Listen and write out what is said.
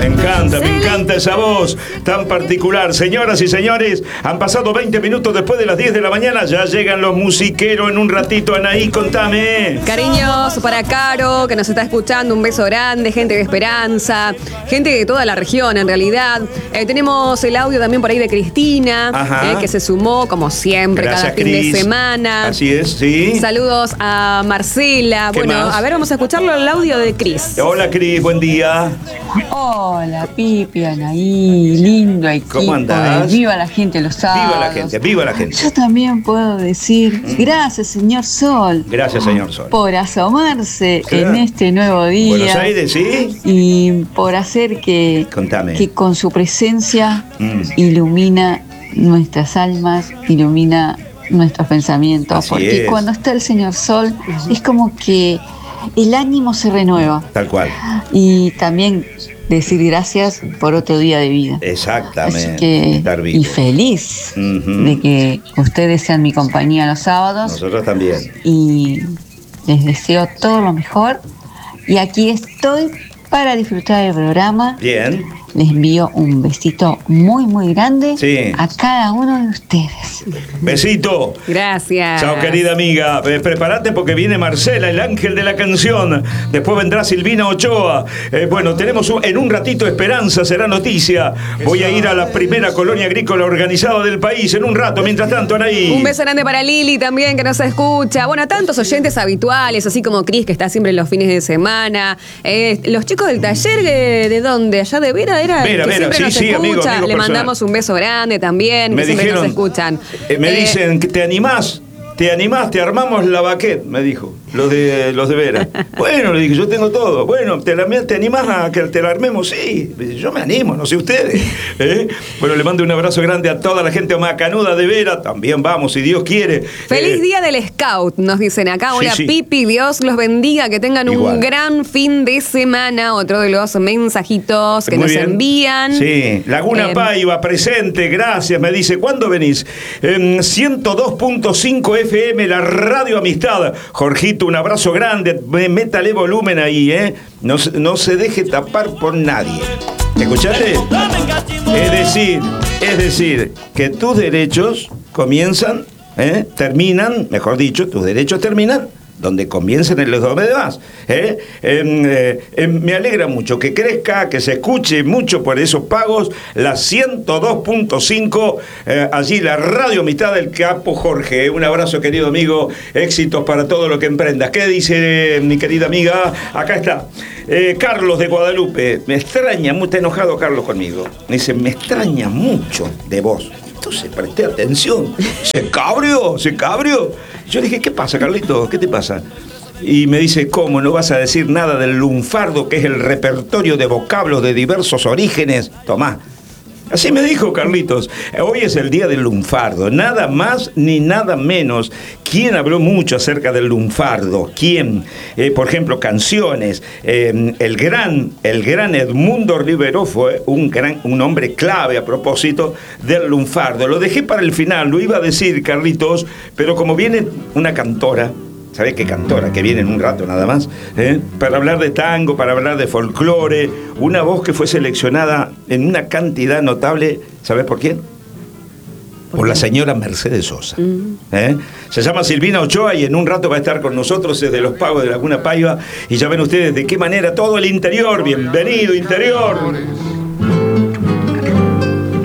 Me encanta esa voz tan particular. Señoras y señores, han pasado 20 minutos después de las 10 de la mañana. Ya llegan los musiqueros en un ratito. Anaí, contame. Cariños para Caro, que nos está escuchando. Un beso grande. Gente de Esperanza. Gente de toda la región, en realidad. Tenemos el audio también por ahí de Cristina, que se sumó, como siempre, Gracias, cada fin Cris. de semana. Así es, sí. Saludos a Marcela. ¿Qué Bueno, más? a ver, vamos a escucharlo el audio de Cris. Hola, Cris, buen día. Hola, Pipi, Anaí, lindo equipo. ¿Cómo andás? Viva la gente los sábados. Viva la gente, viva la gente. Yo también puedo decir gracias, señor Sol. Gracias, señor Sol. Por asomarse Claro. en este nuevo día. Buenos Aires, ¿sí? Y por hacer que Contame. con su presencia ilumina nuestras almas, ilumina nuestros pensamientos. Así porque es. cuando está el señor Sol es como que el ánimo se renueva. Tal cual. Y también decir gracias por otro día de vida. Exactamente. Así que, Estar vivo. y feliz de que ustedes sean mi compañía los sábados. Nosotros también. Y les deseo todo lo mejor. Y aquí estoy para disfrutar del programa. Bien. Les envío un besito muy, muy grande Sí. a cada uno de ustedes. Besito. Gracias. Chao, querida amiga. Prepárate porque viene Marcela, el ángel de la canción. Después vendrá Silvina Ochoa. Bueno, tenemos en un ratito Esperanza, será noticia. Voy a ir a la primera colonia agrícola organizada del país en un rato. Mientras tanto, Anaí. Un beso grande para Lili también, que nos escucha. Bueno, a tantos oyentes habituales, así como Cris, que está siempre los fines de semana. Los chicos del taller, ¿de dónde? ¿Allá de Vera? Vera, que Vera, siempre sí, nos sí, escucha. amigo Le personal. mandamos un beso grande también, que siempre nos escuchan. Me dicen, ¿te animás? ¿Te animás? Te armamos la baquet, me dijo, los de Vera. Bueno, le dije, yo tengo todo. Bueno, ¿te animás a que te la armemos? Sí, yo me animo, no sé ustedes. Bueno, le mando un abrazo grande a toda la gente macanuda de Vera. También vamos, si Dios quiere. Feliz día del Scout, nos dicen acá. Hola, sí. Pipi, Dios los bendiga, que tengan Igual. un gran fin de semana. Otro de los mensajitos que Muy nos bien. envían. Sí, Laguna Paiva, presente, gracias. Me dice, ¿cuándo venís? 102.5 FM, la Radio Amistad. Jorgito, un abrazo grande. Métale volumen ahí, ¿eh? No se deje tapar por nadie. ¿Escuchaste? Es decir, que tus derechos comienzan, terminan, mejor dicho, tus derechos terminan donde comiencen en los demás. Me alegra mucho que crezca, que se escuche mucho por esos pagos, la 102.5, allí la Radio Amistad del Capo Jorge. Un abrazo, querido amigo, éxitos para todo lo que emprendas. ¿Qué dice mi querida amiga? Acá está. Carlos de Guadalupe, me extraña, muy está enojado Carlos conmigo. Me dice, me extraña mucho de vos. Entonces presté atención. Se cabrió. Yo dije, ¿qué pasa, Carlito? ¿Qué te pasa? Y me dice, ¿cómo no vas a decir nada del lunfardo, que es el repertorio de vocablos de diversos orígenes? Tomá. Así me dijo Carlitos. Hoy es el día del lunfardo, nada más ni nada menos. ¿Quién habló mucho acerca del lunfardo? ¿Quién? Por ejemplo, canciones. El gran Edmundo Rivero fue un hombre clave a propósito del lunfardo. Lo dejé para el final, lo iba a decir, Carlitos, pero como viene una cantora, ¿sabés qué cantora? Que viene en un rato nada más, para hablar de tango, para hablar de folclore, una voz que fue seleccionada en una cantidad notable, ¿sabés por quién? Por la señora Mercedes Sosa. Se llama Silvina Ochoa y en un rato va a estar con nosotros desde los pagos de Laguna Paiva y ya ven ustedes de qué manera todo el interior. Bienvenido, interior.